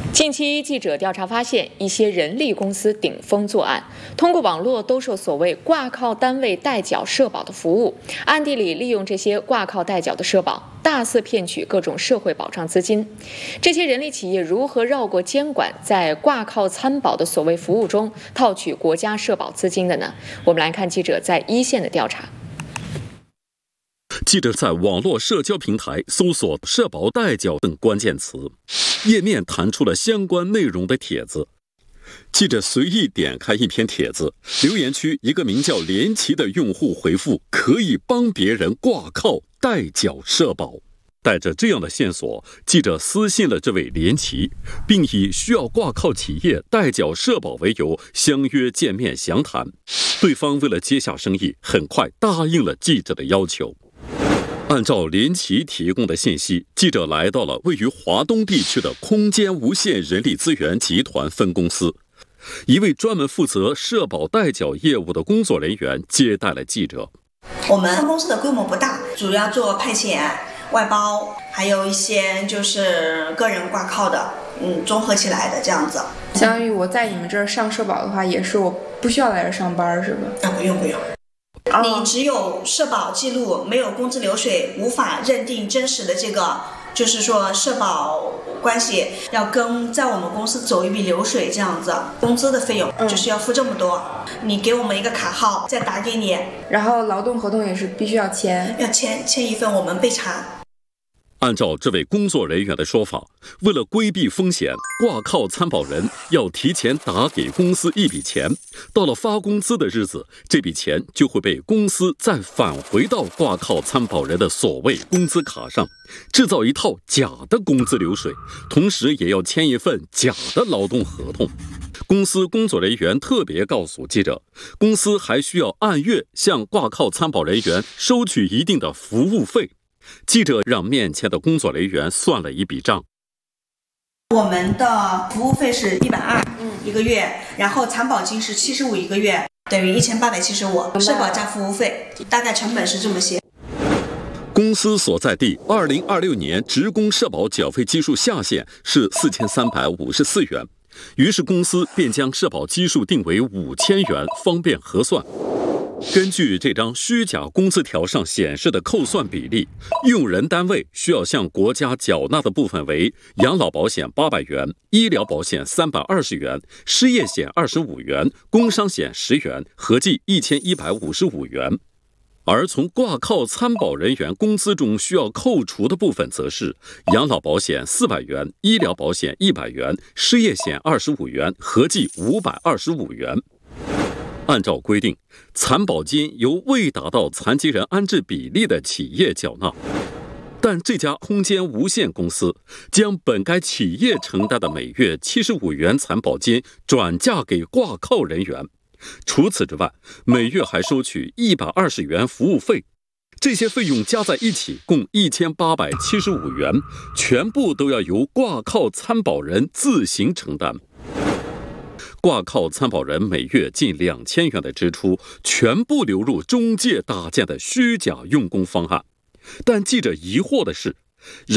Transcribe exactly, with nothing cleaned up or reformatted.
近期记者调查发现，一些人力公司顶风作案，通过网络兜售所谓挂靠单位代缴社保的服务，暗地里利用这些挂靠代缴的社保，大肆骗取各种社会保障资金。这些人力企业如何绕过监管，在挂靠参保的所谓服务中套取国家社保资金的呢？我们来看记者在一线的调查。 记者在网络社交平台搜索社保代缴等关键词，页面弹出了相关内容的帖子。记者随意点开一篇帖子，留言区一个名叫连奇的用户回复可以帮别人挂靠代缴社保。带着这样的线索，记者私信了这位连奇，并以需要挂靠企业代缴社保为由相约见面详谈。对方为了接下生意，很快答应了记者的要求。按照连奇提供的信息，记者来到了位于华东地区的空间无限人力资源集团分公司。一位专门负责社保代缴业务的工作人员接待了记者。 我们分公司的规模不大，主要做派遣、外包，还有一些就是个人挂靠的，嗯，综合起来的这样子。 相当于我在你们这儿上社保的话，也是我不需要来这上班，是吧？ 啊，不用不用。你只有社保记录，没有工资流水，无法认定真实的这个，就是说社保关系，要跟在我们公司走一笔流水这样子，工资的费用就是要付这么多。嗯、你给我们一个卡号，再打给你。 然后劳动合同也是必须要签， 要签签一份，我们备查。 按照这位工作人员的说法，为了规避风险，挂靠参保人要提前打给公司一笔钱，到了发工资的日子，这笔钱就会被公司再返回到挂靠参保人的所谓工资卡上，制造一套假的工资流水，同时也要签一份假的劳动合同。公司工作人员特别告诉记者，公司还需要按月向挂靠参保人员收取一定的服务费。记者让面前的工作人员算了一笔账， 我们的服务费是一百二一个月，然后参保金是七十五一个月，等于一千八百七十五，社保加服务费，大概成本是这么些。 公司所在地二零二六年职工社保缴费基数下限是四千三百五十四元，于是公司便将社保基数定为五千元，方便核算。根据这张虚假工资条上显示的扣算比例，用人单位需要向国家缴纳的部分为养老保险八百元、医疗保险三百二十元、失业险二十五元、工伤险十元，合计一千一百五十五元。而从挂靠参保人员工资中需要扣除的部分，则是养老保险四百元、医疗保险一百元、失业险二十五元，合计五百二十五元。按照规定，残保金由未达到残疾人安置比例的企业缴纳，但这家空间无限公司将本该企业承担的每月七十五元残保金转嫁给挂靠人员。除此之外，每月还收取一百二十元服务费，这些费用加在一起共一千八百七十五元，全部都要由挂靠参保人自行承担。挂靠参保人每月近两千元的支出，全部流入中介搭建的虚假用工方案。但记者疑惑的是，